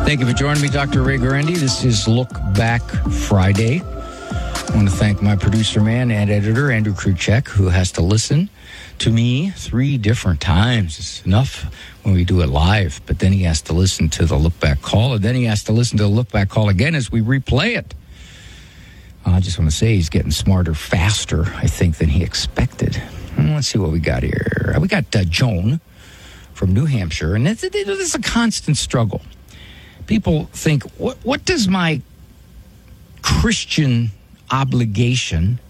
Thank you for joining me, Dr. Ray Guarendi. This is Look Back Friday. I want to thank my producer man and editor, Andrew Kruchek, who has to listen to me 3 different times. It's enough when we do it live, but then he has to listen to the Look Back call, and then he has to listen to the Look Back call again as we replay it. I just want to say he's getting smarter faster, I think, than he expected. Let's see what we got here. We got Joan from New Hampshire, and this is a constant struggle. People think, what does my Christian obligation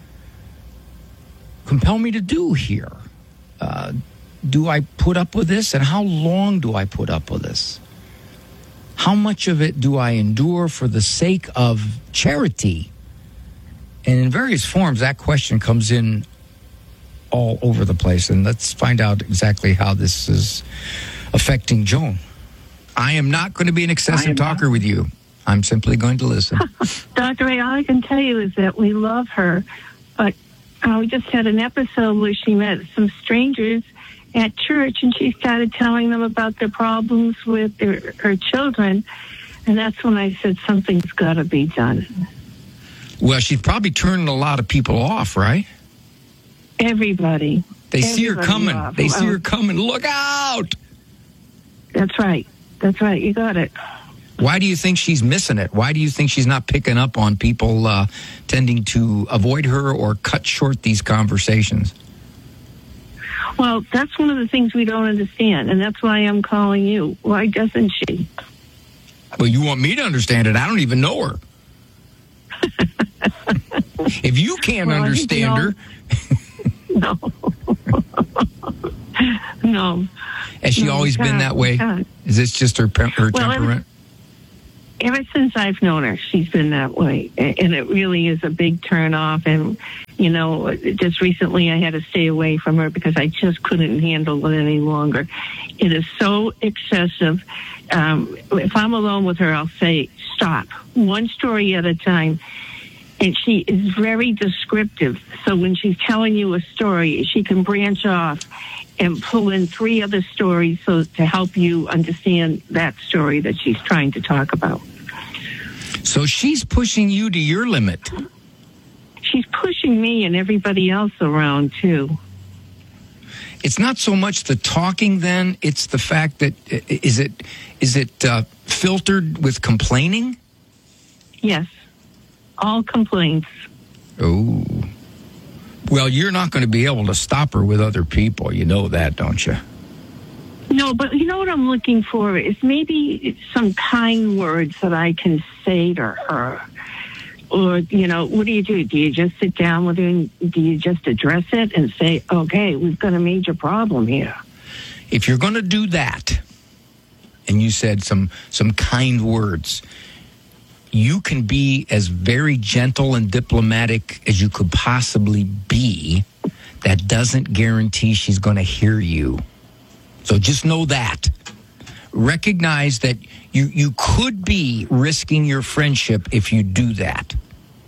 compel me to do here? Do I put up with this? And how long do I put up with this? How much of it do I endure for the sake of charity? And in various forms, that question comes in all over the place. And let's find out exactly how this is affecting Joan. I am not going to be an excessive talker with you. I'm simply going to listen. Dr. Ray, all I can tell you is that we love her, but we just had an episode where she met some strangers at church, and she started telling them about their problems with her children, and that's when I said something's got to be done. Well, she's probably turning a lot of people off, right? Everybody. They see her coming. They see her coming. Look out! That's right. That's right. You got it. Why do you think she's missing it? Why do you think she's not picking up on people tending to avoid her or cut short these conversations? Well, that's one of the things we don't understand, and that's why I'm calling you. Why doesn't she? Well, you want me to understand it. I don't even know her. If you can't understand her... No. No. Has she always been that way? Is this just her temperament? Ever since I've known her, she's been that way. And it really is a big turn off. And, you know, just recently I had to stay away from her because I just couldn't handle it any longer. It is so excessive. If I'm alone with her, I'll say, stop, one story at a time. And she is very descriptive. So when she's telling you a story, she can branch off and pull in 3 other stories so to help you understand that story that she's trying to talk about. So she's pushing you to your limit. She's pushing me and everybody else around, too. It's not so much the talking, then. It's the fact that, is it filtered with complaining? Yes. All complaints. Oh. Well, you're not going to be able to stop her with other people. You know that, don't you? No, but you know what I'm looking for is maybe some kind words that I can say to her. Or, you know, what do? Do you just sit down with her and do you just address it and say, okay, we've got a major problem here? If you're going to do that, and you said some kind words, you can be as very gentle and diplomatic as you could possibly be. That doesn't guarantee she's going to hear you. So just know that. Recognize that you could be risking your friendship if you do that.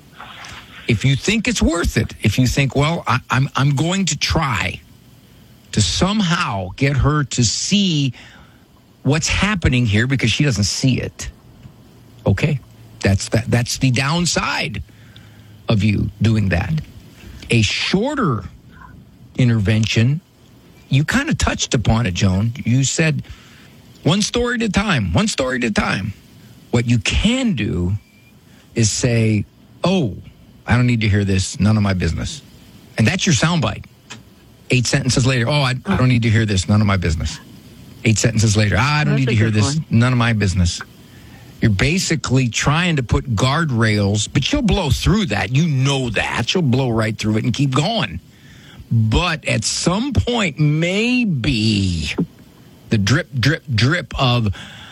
If you think it's worth it, if you think, well, I'm going to try to somehow get her to see what's happening here because she doesn't see it. Okay. That's the downside of you doing that. A shorter intervention, you kind of touched upon it, Joan. You said one story at a time, one story at a time. What you can do is say, oh, I don't need to hear this, none of my business. And that's your soundbite. 8 sentences later, oh, I don't need to hear this, none of my business. 8 sentences later, I don't need to hear this, none of my business. You're basically trying to put guardrails, but she'll blow through that. You know that. She'll blow right through it and keep going. But at some point, maybe the drip, drip, drip of,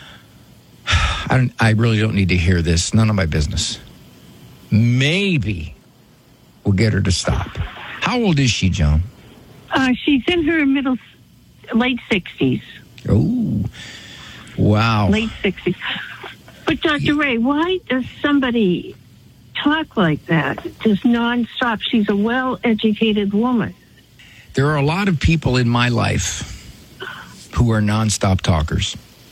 I really don't need to hear this. None of my business. Maybe we'll get her to stop. How old is she, Joan? She's in her late 60s. Oh, wow. Late 60s. But Dr. Ray, why does somebody talk like that? Just nonstop? She's a well-educated woman. There are a lot of people in my life who are nonstop talkers.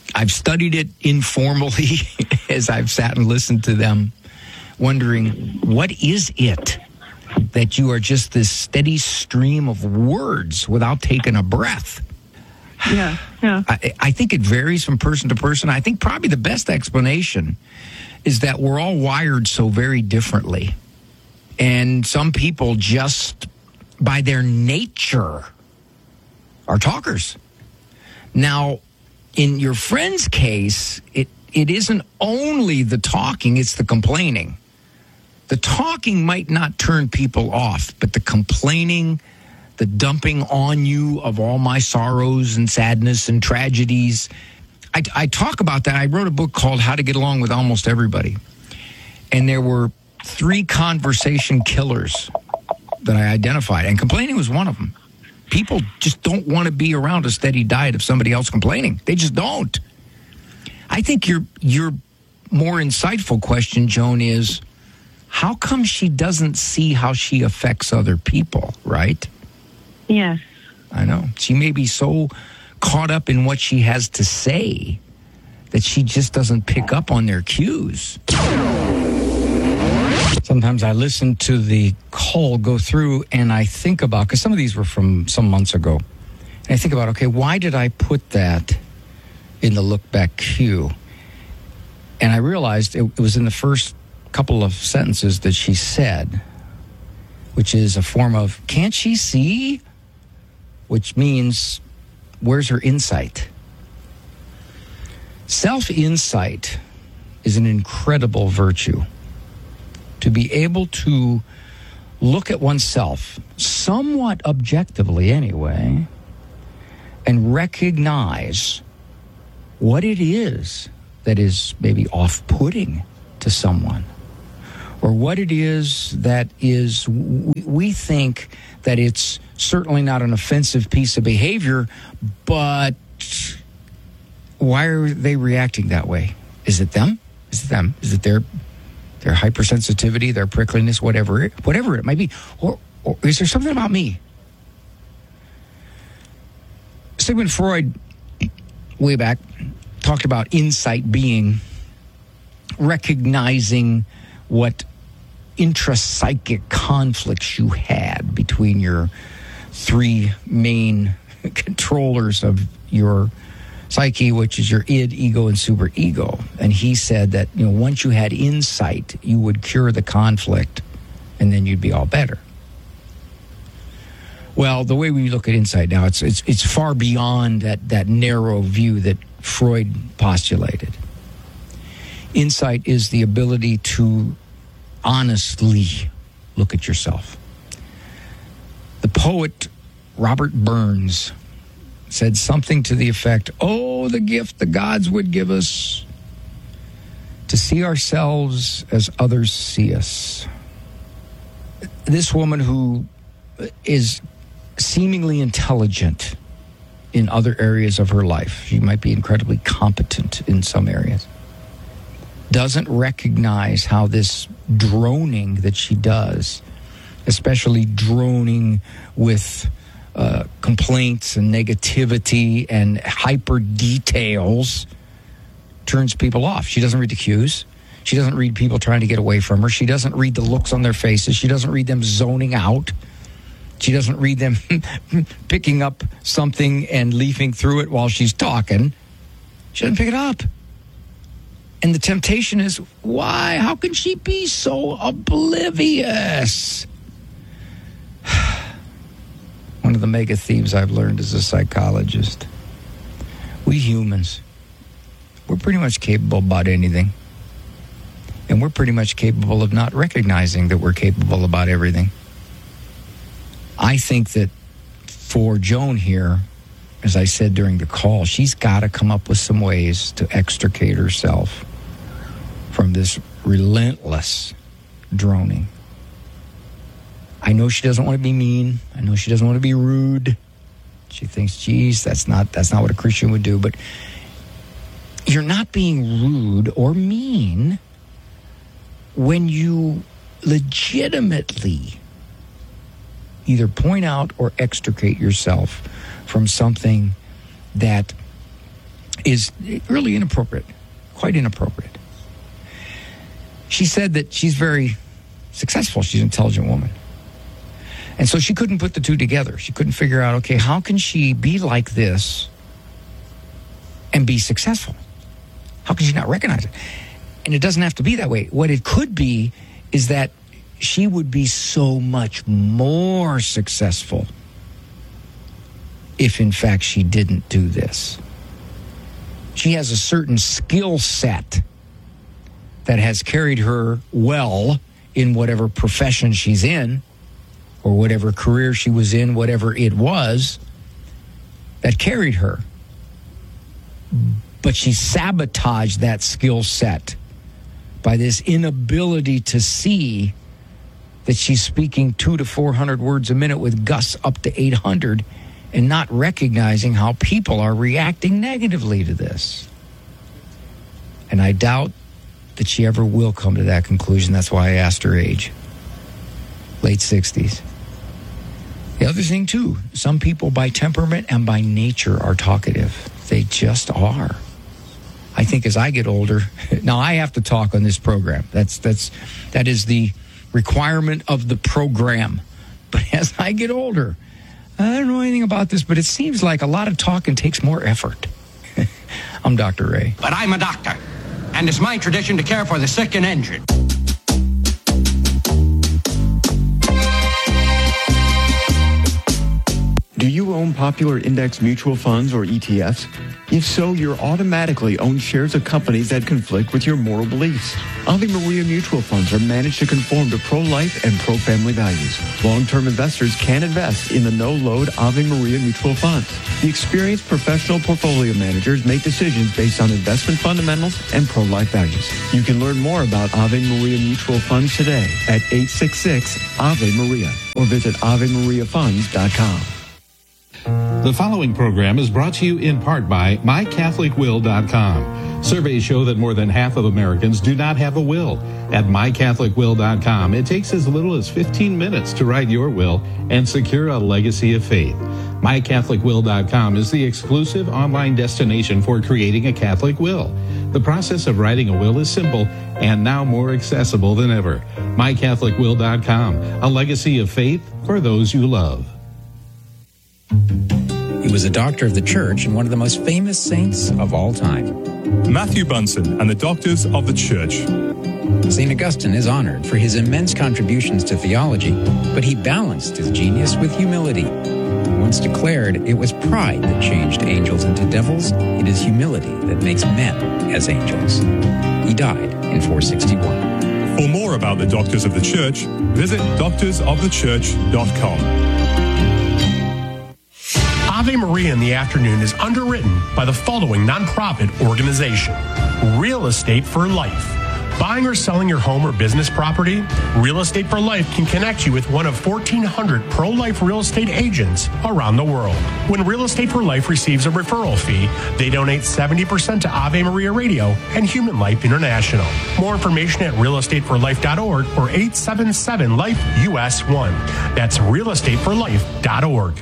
I've studied it informally as I've sat and listened to them, wondering, what is it that you are just this steady stream of words without taking a breath? Yeah. I think it varies from person to person. I think probably the best explanation is that we're all wired so very differently. And some people just, by their nature, are talkers. Now, in your friend's case, it isn't only the talking, it's the complaining. The talking might not turn people off, but the complaining, the dumping on you of all my sorrows and sadness and tragedies. I talk about that. I wrote a book called How to Get Along with Almost Everybody. And there were 3 conversation killers that I identified, and complaining was one of them. People just don't want to be around a steady diet of somebody else complaining. They just don't. I think your more insightful question, Joan, is how come she doesn't see how she affects other people, right? Yes. I know. She may be so caught up in what she has to say that she just doesn't pick up on their cues. Sometimes I listen to the call go through and I think about, because some of these were from some months ago, and I think about, okay, why did I put that in the look back cue? And I realized it was in the first couple of sentences that she said, which is a form of, can't she see? Which means, where's her insight? Self-insight is an incredible virtue. To be able to look at oneself, somewhat objectively anyway, and recognize what it is that is maybe off-putting to someone, or what it is that is, we think that it's certainly not an offensive piece of behavior, but why are they reacting that way? Is it them? Is it them? Is it their hypersensitivity, their prickliness, whatever it might be? Or is there something about me? Sigmund Freud, way back, talked about insight being recognizing what intrapsychic conflicts you had between your 3 main controllers of your psyche, which is your id, ego, and superego. And he said that, once you had insight, you would cure the conflict, and then you'd be all better. Well, the way we look at insight now, it's far beyond that narrow view that Freud postulated. Insight is the ability to honestly look at yourself. The poet Robert Burns said something to the effect, oh, the gift the gods would give us to see ourselves as others see us. This woman who is seemingly intelligent in other areas of her life, she might be incredibly competent in some areas, doesn't recognize how this droning that she does, especially droning with complaints and negativity and hyper details, turns people off. She doesn't read the cues. She doesn't read people trying to get away from her. She doesn't read the looks on their faces. She doesn't read them zoning out. She doesn't read them picking up something and leafing through it while she's talking. She doesn't pick it up. And the temptation is, why? How can she be so oblivious? One of the mega themes I've learned as a psychologist. We humans, we're pretty much capable about anything. And we're pretty much capable of not recognizing that we're capable about everything. I think that for Joan here, as I said during the call, she's got to come up with some ways to extricate herself from this relentless droning. I know she doesn't want to be mean. I know she doesn't want to be rude. She thinks, geez, that's not what a Christian would do. But you're not being rude or mean when you legitimately either point out or extricate yourself from something that is really inappropriate, quite inappropriate. She said that she's very successful. She's an intelligent woman. And so she couldn't put the two together. She couldn't figure out, okay, how can she be like this and be successful? How can she not recognize it? And it doesn't have to be that way. What it could be is that she would be so much more successful if, in fact, she didn't do this. She has a certain skill set that has carried her well in whatever profession she's in, or whatever career she was in, whatever it was, that carried her. But she sabotaged that skill set by this inability to see that she's speaking 200 to 400 words a minute with gusts up to 800 and not recognizing how people are reacting negatively to this. And I doubt that she ever will come to that conclusion. That's why I asked her age. Late 60s. The other thing, too, some people by temperament and by nature are talkative. They just are. I think as I get older, now I have to talk on this program. That is the requirement of the program. But as I get older, I don't know anything about this, but it seems like a lot of talking takes more effort. I'm Dr. Ray. But I'm a doctor, and it's my tradition to care for the sick and injured. Do you own popular index mutual funds or ETFs? If so, you're automatically own shares of companies that conflict with your moral beliefs. Ave Maria mutual funds are managed to conform to pro-life and pro-family values. Long-term investors can invest in the no-load Ave Maria mutual funds. The experienced professional portfolio managers make decisions based on investment fundamentals and pro-life values. You can learn more about Ave Maria mutual funds today at 866-AVE-MARIA or visit AveMariaFunds.com. The following program is brought to you in part by MyCatholicWill.com. Surveys show that more than half of Americans do not have a will. At MyCatholicWill.com, it takes as little as 15 minutes to write your will and secure a legacy of faith. MyCatholicWill.com is the exclusive online destination for creating a Catholic will. The process of writing a will is simple and now more accessible than ever. MyCatholicWill.com, a legacy of faith for those you love. He was a doctor of the church and one of the most famous saints of all time. Matthew Bunson and the Doctors of the Church. St. Augustine is honored for his immense contributions to theology, but he balanced his genius with humility. He once declared it was pride that changed angels into devils. It is humility that makes men as angels. He died in 461. For more about the Doctors of the Church, visit doctorsofthechurch.com. Ave Maria in the Afternoon is underwritten by the following nonprofit organization: Real Estate for Life. Buying or selling your home or business property? Real Estate for Life can connect you with one of 1,400 pro-life real estate agents around the world. When Real Estate for Life receives a referral fee, they donate 70% to Ave Maria Radio and Human Life International. More information at realestateforlife.org or 877-LIFE-US1. That's realestateforlife.org.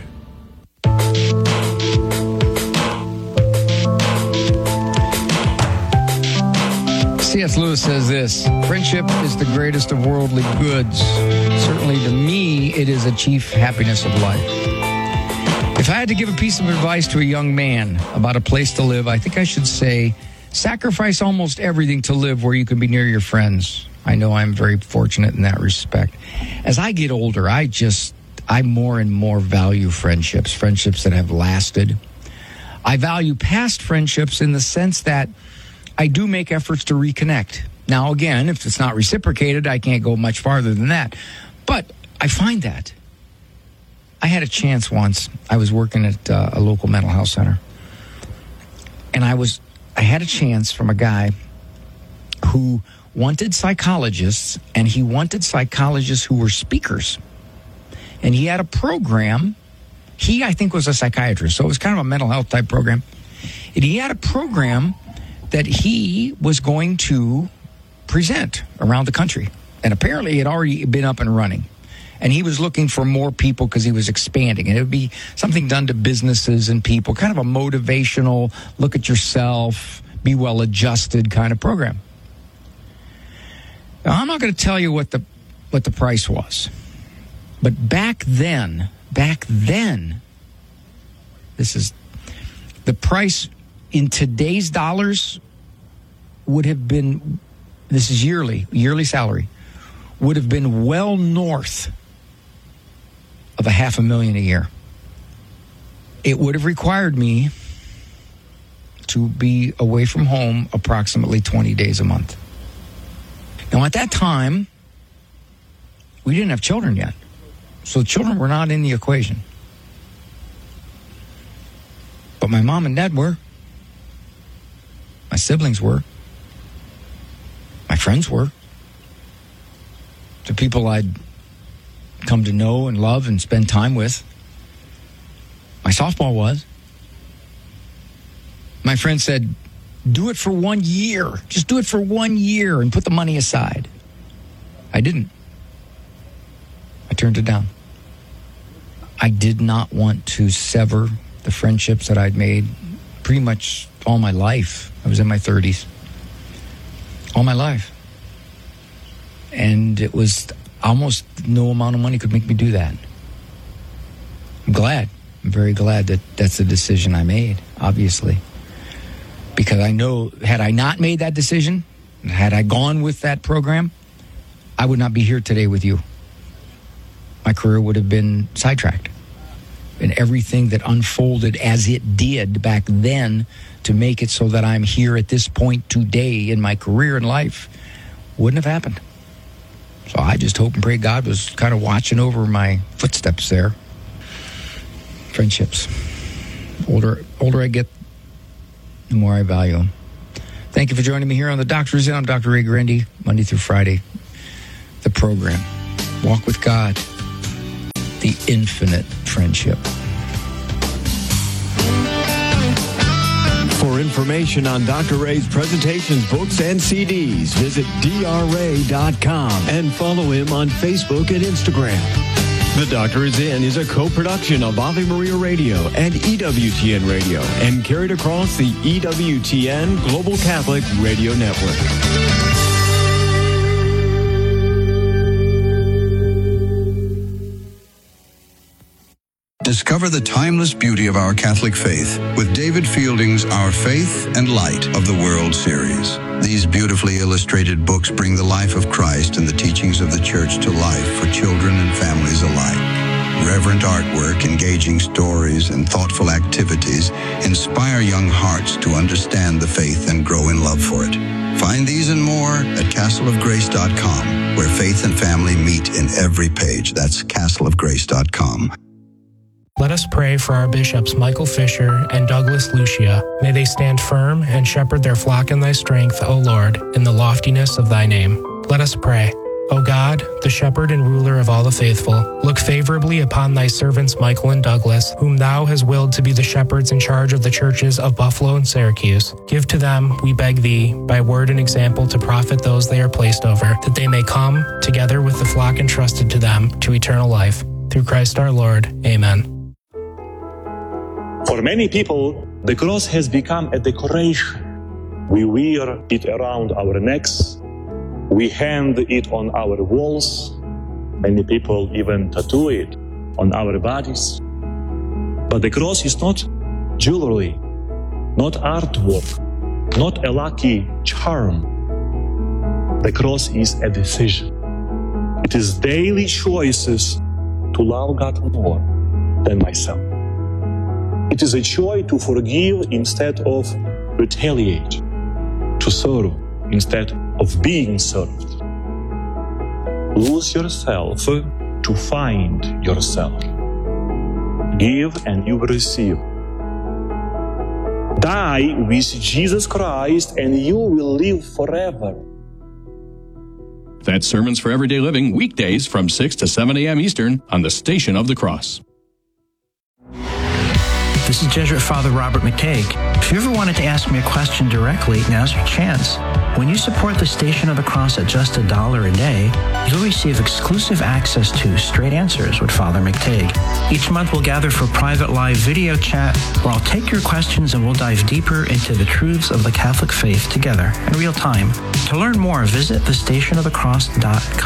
C.S. Lewis says this: friendship is the greatest of worldly goods. Certainly to me, it is a chief happiness of life. If I had to give a piece of advice to a young man about a place to live, I think I should say, sacrifice almost everything to live where you can be near your friends. I know I'm very fortunate in that respect. As I get older, I more and more value friendships that have lasted. I value past friendships in the sense that I do make efforts to reconnect. Now, again, if it's not reciprocated, I can't go much farther than that. But I find that. I had a chance once. I was working at a local mental health center. And I had a chance from a guy who wanted psychologists, and he wanted psychologists who were speakers. And he had a program. He, I think, was a psychiatrist, so it was kind of a mental health type program. And he had a program that he was going to present around the country. And apparently it had already been up and running. And he was looking for more people because he was expanding. And it would be something done to businesses and people, kind of a motivational, look at yourself, be well-adjusted kind of program. Now, I'm not going to tell you what the price was. But back then, this is the price in today's dollars would have been, this is yearly salary, would have been well north of $500,000 a year. It would have required me to be away from home approximately 20 days a month. Now, at that time, we didn't have children yet. So children were not in the equation. But my mom and dad were. My siblings were. My friends were. The people I'd come to know and love and spend time with. My softball was. My friend said, do it for 1 year. Just do it for 1 year and put the money aside. I didn't. I turned it down. I did not want to sever the friendships that I'd made pretty much all my life. I was in my 30s. All my life. And it was almost no amount of money could make me do that. I'm glad. I'm very glad that that's the decision I made, obviously. Because I know, had I not made that decision, had I gone with that program, I would not be here today with you. My career would have been sidetracked. And everything that unfolded as it did back then to make it so that I'm here at this point today in my career and life wouldn't have happened. So I just hope and pray God was kind of watching over my footsteps there. Friendships. Older I get, the more I value them. Thank you for joining me here on The Doctor Is In. I'm Dr. Ray Guarendi, Monday through Friday. The program, Walk with God, the infinite friendship. For information on Dr. Ray's presentations, books, and CDs, visit drray.com and follow him on Facebook and Instagram. The Doctor Is In is a co-production of Ave Maria Radio and EWTN Radio and carried across the EWTN Global Catholic Radio Network. Discover the timeless beauty of our Catholic faith with David Fielding's Our Faith and Light of the World series. These beautifully illustrated books bring the life of Christ and the teachings of the Church to life for children and families alike. Reverent artwork, engaging stories, and thoughtful activities inspire young hearts to understand the faith and grow in love for it. Find these and more at castleofgrace.com, where faith and family meet in every page. That's castleofgrace.com. Let us pray for our bishops Michael Fisher and Douglas Lucia. May they stand firm and shepherd their flock in thy strength, O Lord, in the loftiness of thy name. Let us pray. O God, the shepherd and ruler of all the faithful, look favorably upon thy servants Michael and Douglas, whom thou hast willed to be the shepherds in charge of the churches of Buffalo and Syracuse. Give to them, we beg thee, by word and example to profit those they are placed over, that they may come, together with the flock entrusted to them, to eternal life. Through Christ our Lord. Amen. For many people, the cross has become a decoration. We wear it around our necks. We hang it on our walls. Many people even tattoo it on our bodies. But the cross is not jewelry, not artwork, not a lucky charm. The cross is a decision. It is daily choices to love God more than myself. It is a choice to forgive instead of retaliate, to serve instead of being served. Lose yourself to find yourself. Give and you will receive. Die with Jesus Christ and you will live forever. That's Sermons for Everyday Living, weekdays from 6 to 7 a.m. Eastern on the Station of the Cross. This is Jesuit Father Robert McTague. If you ever wanted to ask me a question directly, now's your chance. When you support the Station of the Cross at just $1 a day, you'll receive exclusive access to Straight Answers with Father McTague. Each month we'll gather for private live video chat where I'll take your questions and we'll dive deeper into the truths of the Catholic faith together in real time. To learn more, visit thestationofthecross.com.